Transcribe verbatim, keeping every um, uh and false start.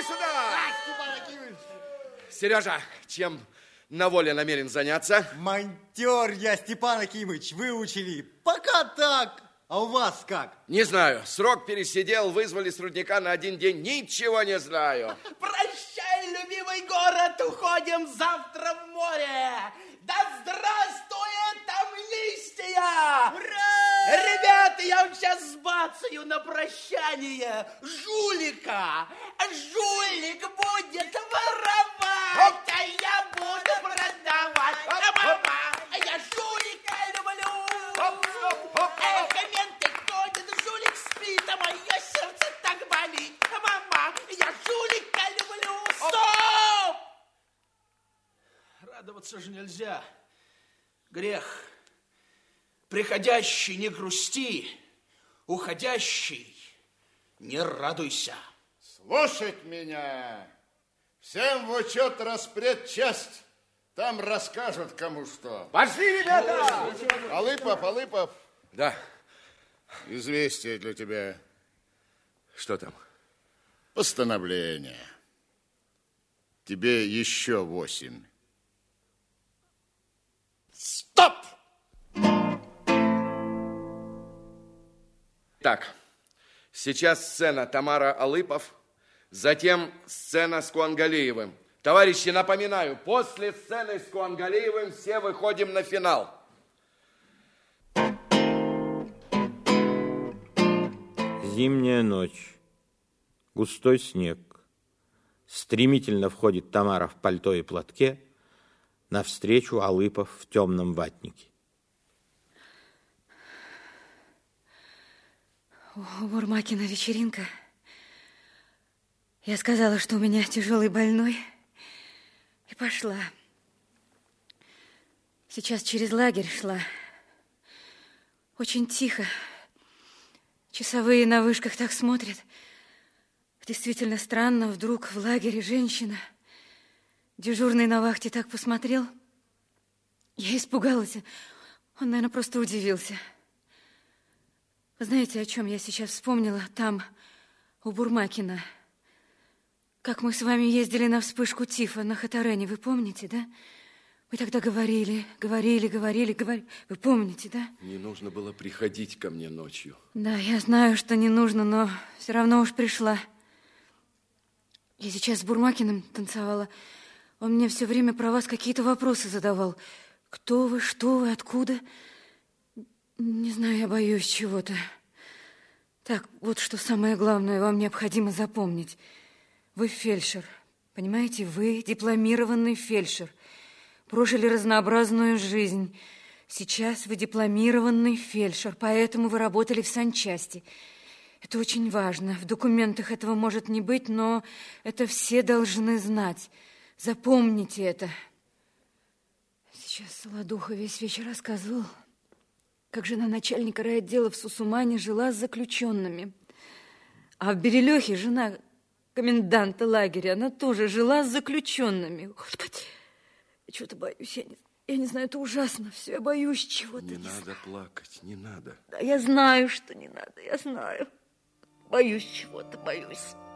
Иди сюда! А, Степан Акимович! Сережа, чем на воле намерен заняться? Монтер я, Степан Акимович, выучили. Пока так. А у вас как? Не знаю. Срок пересидел, вызвали с рудника на один день. Ничего не знаю. Прощай, любимый город, уходим завтра в море. Да здравствует амнистия! Ура! Ребята, я вам сейчас сбацаю на прощание жулика. Жулик будет воровать, а я буду продавать. А мама, я жулика люблю. Эх, менты ходят, жулик спит, а мое сердце так болит. Мама, я жулика люблю. Стоп! Радоваться же нельзя. Грех. Приходящий не грусти, уходящий не радуйся. Слушать меня. Всем в учет распредчасть. Там расскажут кому что. Пошли, ребята! Алыпов, Алыпов. Да. Известие для тебя. Что там? Постановление. Тебе еще восемь. Стоп! Так, сейчас сцена Тамара Алыпов, затем сцена с Куангалиевым. Товарищи, напоминаю, после сцены с Куангалиевым все выходим на финал. Зимняя ночь. Густой снег. Стремительно входит Тамара в пальто и платке, навстречу Алыпов в темном ватнике. У Бурмакина вечеринка. Я сказала, что у меня тяжелый больной, и пошла. Сейчас через лагерь шла. Очень тихо. Часовые на вышках так смотрят. Действительно странно, вдруг в лагере женщина. Дежурный на вахте так посмотрел. Я испугалась. Он, наверное, просто удивился. Вы знаете, о чем я сейчас вспомнила? Там, у Бурмакина. Как мы с вами ездили на вспышку тифа на Хатарене, вы помните, да? Вы тогда говорили, говорили, говорили, говорили. Вы помните, да? Не нужно было приходить ко мне ночью. Да, я знаю, что не нужно, но все равно уж пришла. Я сейчас с Бурмакиным танцевала. Он мне все время про вас какие-то вопросы задавал. Кто вы, что вы, откуда? Не знаю, я боюсь чего-то. Так, вот что самое главное вам необходимо запомнить. Вы фельдшер, понимаете? Вы дипломированный фельдшер. Прожили разнообразную жизнь. Сейчас вы дипломированный фельдшер, поэтому вы работали в санчасти. Это очень важно. В документах этого может не быть, но это все должны знать. Запомните это. Сейчас Солодуха весь вечер рассказывал, как жена начальника райотдела в Сусумане жила с заключенными. А в Берелёхе жена коменданта лагеря, она тоже жила с заключенными. Господи, я чего-то боюсь, я не, я не знаю, это ужасно все, я боюсь чего-то. Не, не надо знаю. плакать, не надо. Да, я знаю, что не надо, я знаю. Боюсь чего-то, боюсь.